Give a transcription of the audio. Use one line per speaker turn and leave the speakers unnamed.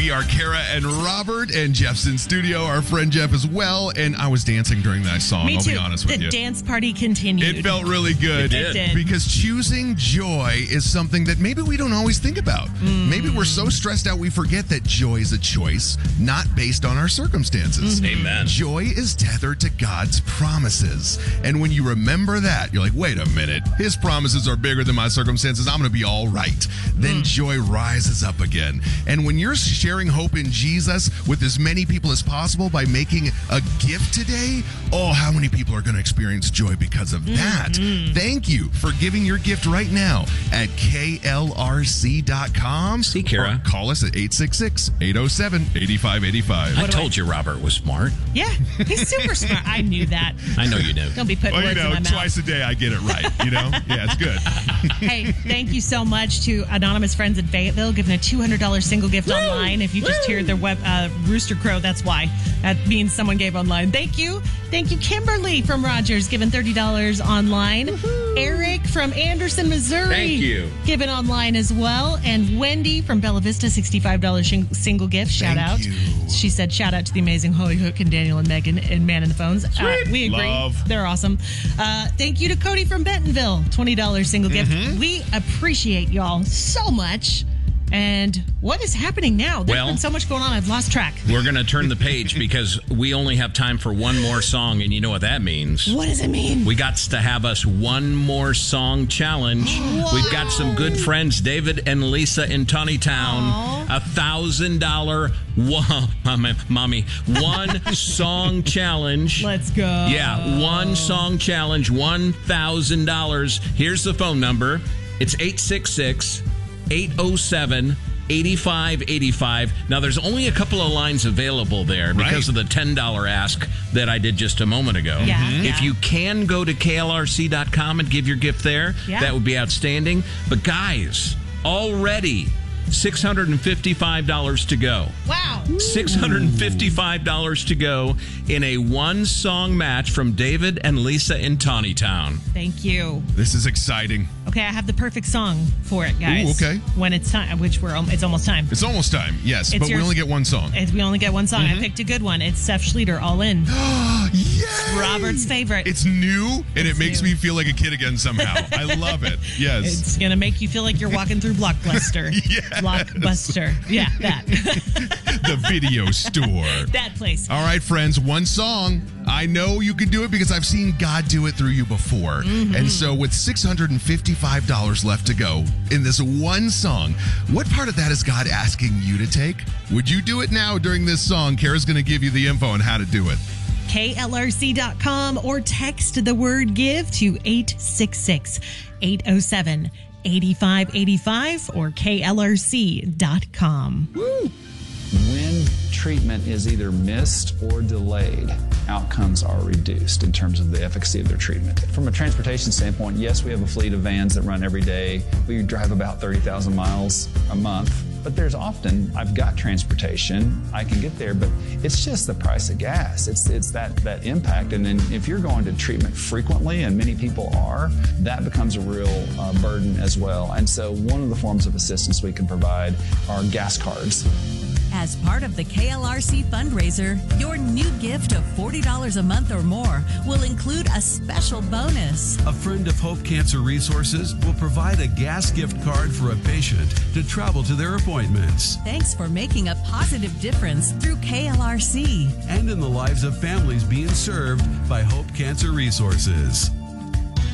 We are Kara and Robert, and Jeff's in studio, our friend Jeff as well, and I was dancing during that song,
Me too.
I'll be honest with you.
The dance party continued.
It felt really good.
It did.
Because choosing joy is something that maybe we don't always think about. Maybe we're so stressed out we forget that joy is a choice, not based on our circumstances.
Amen.
Joy is tethered to God's promises. And when you remember that, you're like, wait a minute, his promises are bigger than my circumstances. I'm going to be all right. Then joy rises up again. And when you're sharing hope in Jesus with as many people as possible by making a gift today, oh, how many people are going to experience joy because of that? Thank you for giving your gift right now at klrc.com.
See, Kara.
Or call us at 866-807-8585.
I told you Robert was smart.
Yeah, he's super smart. I knew that.
I know you do.
Don't be putting
Well,
words in my mouth.
twice a day I get it right, Yeah, it's good.
Hey, thank you so much to Anonymous Friends in Fayetteville, giving a $200 single gift online. If you just heard their rooster crow, that's why. That means someone gave online. Thank you. Thank you, Kimberly from Rogers, giving $30 online. Eric from Anderson, Missouri.
Thank you.
Giving online as well. And Wendy from Bella Vista, $65 single gift. Shout
Thank
out.
you.
She said, shout out to the amazing Holy Hook and Daniel and Megan and Man in the Phones. We agree.
Love.
They're awesome. Thank you to Cody from Bentonville, $20 single gift. We appreciate y'all so much. And what is happening now? There's been so much going on, I've lost track.
We're going to turn the page because we only have time for one more song, and you know what that means.
What does it mean?
We got to have us one more song challenge. We've got some good friends, David and Lisa in Tawnytown. $1,000 one song challenge.
Let's go.
Yeah, one song challenge, $1,000. Here's the phone number. It's 866-807-8585. Now, there's only a couple of lines available there because of the $10 ask that I did just a moment ago. If you can go to klrc.com and give your gift there, that would be outstanding. But guys, already $655 to go.
Wow.
$655 to go in a one-song match from David and Lisa in Tawnytown.
Thank you.
This is exciting.
Okay, I have the perfect song for it, guys.
Ooh, okay.
When it's time, it's almost time.
It's almost time, yes,
It's
but we
yours.
only get one song.
We only get one song. I picked a good one. It's Steph Schlueter, All In.
Yes!
Robert's favorite.
It's new, and it makes
new.
me feel like a kid again somehow. I love it. Yes.
It's going to make you feel like you're walking through Blockbuster.
Yes.
Blockbuster. Yeah, that.
The video store.
That place.
All right, friends, one song. I know you can do it because I've seen God do it through you before. And so with $655 left to go in this one song, what part of that is God asking you to take? Would you do it now during this song? Kara's going to give you the info on how to do it.
KLRC.com or text the word give to 866-807-8585 or KLRC.com.
Woo!
When treatment is either missed or delayed, outcomes are reduced in terms of the efficacy of their treatment. From a transportation standpoint, yes, we have a fleet of vans that run every day. We drive about 30,000 miles a month. But there's often, I've got transportation, I can get there, but it's just the price of gas. It's that impact. And then if you're going to treatment frequently, and many people are, that becomes a real burden as well. And so one of the forms of assistance we can provide are gas cards.
As part of the KLRC fundraiser, your new gift of $40 a month or more will include a special bonus.
A friend of Hope Cancer Resources will provide a gas gift card for a patient to travel to their appointments.
Thanks for making a positive difference through KLRC.
And in the lives of families being served by Hope Cancer Resources.